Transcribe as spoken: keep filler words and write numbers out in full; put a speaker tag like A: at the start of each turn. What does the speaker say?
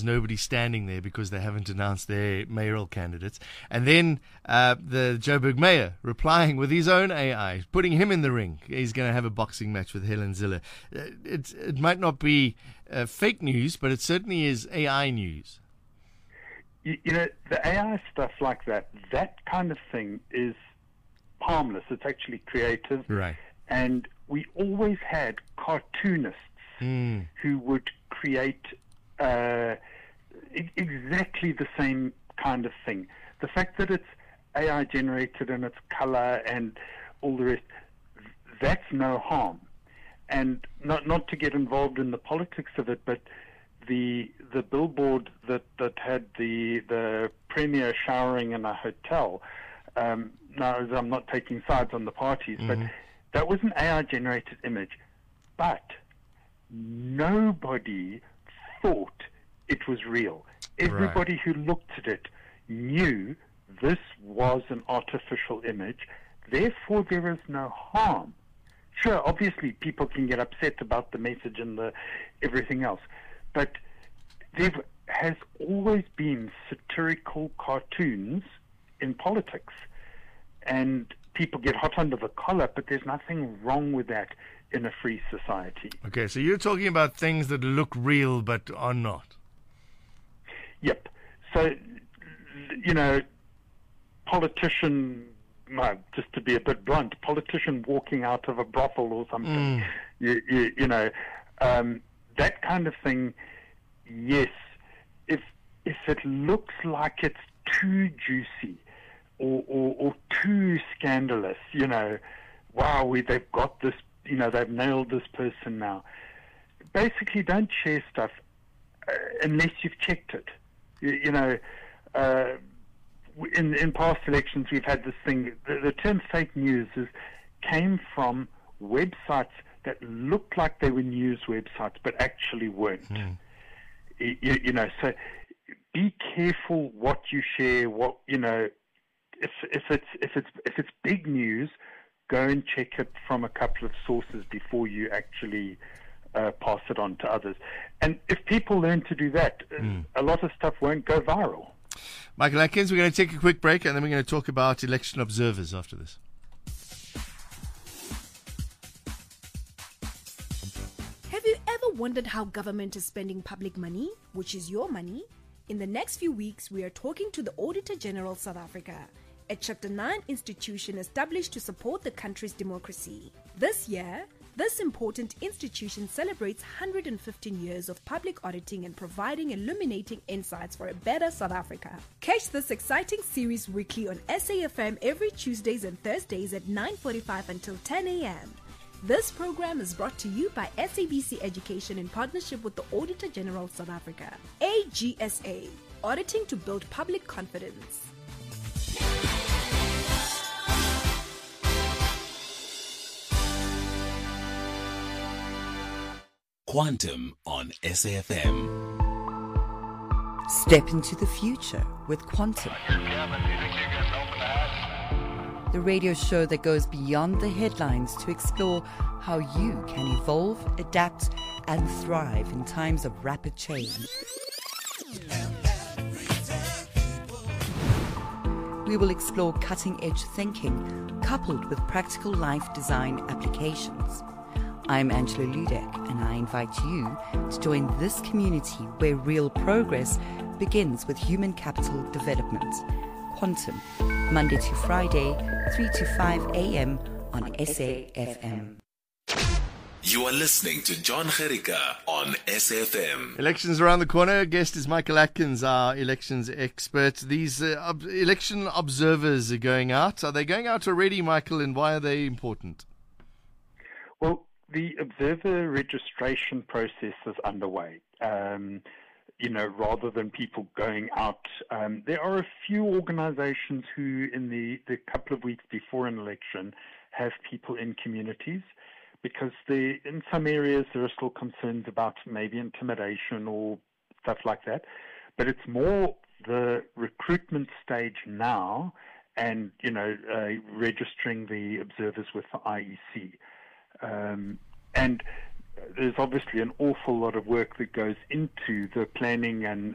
A: nobody standing there because they haven't announced their mayoral candidates. And then uh, the Joburg mayor replying with his own A I, putting him in the ring. He's going to have a boxing match with Helen Zille. Uh, it, it might not be uh, fake news, but it certainly is A I news.
B: You, you know, the A I stuff like that, that kind of thing is harmless. It's actually creative.
A: Right.
B: And we always had cartoonists mm. who would create uh, e- exactly the same kind of thing. The fact that it's A I generated and it's color and all the rest, that's no harm. And not not to get involved in the politics of it, but the the billboard that, that had the the premier showering in a hotel. Um, now, I'm not taking sides on the parties, mm-hmm. but that was an A I-generated image. But nobody thought it was real. Everybody right. who looked at it knew this was an artificial image. Therefore, there is no harm. Sure, obviously, people can get upset about the message and the everything else. But there has always been satirical cartoons in politics. And people get hot under the collar, but there's nothing wrong with that in a free society.
A: Okay, so you're talking about things that look real but are not.
B: Yep. So, you know, politician, well, just to be a bit blunt, politician walking out of a brothel or something, mm. you, you, you know, um, that kind of thing, yes. If, if it looks like it's too juicy, Or, or, or too scandalous, you know, wow, we, they've got this, you know, they've nailed this person now. Basically, don't share stuff uh, unless you've checked it. You, you know, uh, in, in past elections, we've had this thing, the, the term fake news is, came from websites that looked like they were news websites, but actually weren't. Mm. You, you know, so be careful what you share, what, you know, If, if it's if it's if it's big news, go and check it from a couple of sources before you actually uh, pass it on to others. And if people learn to do that, mm. a lot of stuff won't go viral.
A: Michael Atkins, we're going to take a quick break, and then we're going to talk about election observers after this.
C: Have you ever wondered how government is spending public money, which is your money? In the next few weeks, we are talking to the Auditor General South Africa, a Chapter nine institution established to support the country's democracy. This year, this important institution celebrates one hundred fifteen years of public auditing and providing illuminating insights for a better South Africa. Catch this exciting series weekly on S A F M every Tuesdays and Thursdays at nine forty-five until ten a.m. This program is brought to you by S A B C Education in partnership with the Auditor General South Africa. A G S A, auditing to build public confidence.
D: Quantum on S A F M.
E: Step into the future with Quantum. The radio show that goes beyond the headlines to explore how you can evolve, adapt, and thrive in times of rapid change. We will explore cutting-edge thinking coupled with practical life design applications. I'm Angela Ludek, and I invite you to join this community where real progress begins with human capital development. Quantum, Monday to Friday, three to five a.m. on S A F M.
D: You are listening to John Gericka on S A F M.
A: Elections around the corner. Guest is Michael Atkins, our elections expert. These uh, ob- election observers are going out. Are they going out already, Michael, and why are they important?
B: Well, the observer registration process is underway. Um, you know, rather than people going out, um, there are a few organizations who, in the, the couple of weeks before an election, have people in communities, because the, in some areas there are still concerns about maybe intimidation or stuff like that. But it's more the recruitment stage now and, you know, uh, registering the observers with the I E C. Um, and there's obviously an awful lot of work that goes into the planning and